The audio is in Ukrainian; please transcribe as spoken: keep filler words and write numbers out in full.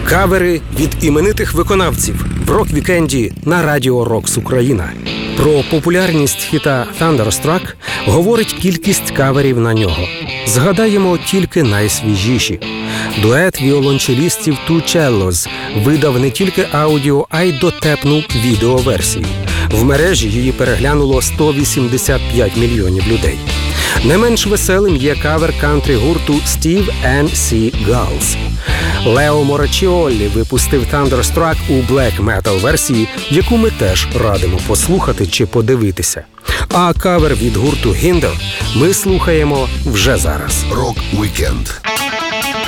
Кавери від іменитих виконавців в рок-вікенді на Радіо Рокс Україна. Про популярність хіта «Thunderstruck» говорить кількість каверів на нього. Згадаємо тільки найсвіжіші. Дует віолончелістів Two Cellos видав не тільки аудіо, а й дотепну відеоверсію. В мережі її переглянуло сто вісімдесят п'ять мільйонів людей. Не менш веселим є кавер кантрі-гурту Steve and Seagulls. Лео Морачіоллі випустив «Thunderstruck» у блек-метал-версії, яку ми теж радимо послухати чи подивитися. А кавер від гурту Hinder ми слухаємо вже зараз. Рок-вікенд.